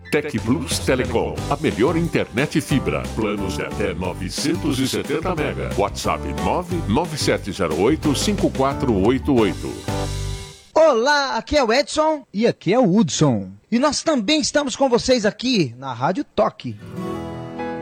Tec Plus Telecom, a melhor internet fibra. Planos de até 970 mega. WhatsApp 99708-5488. Olá, aqui é o Edson. E aqui é o Hudson. E nós também estamos com vocês aqui na Rádio Toque.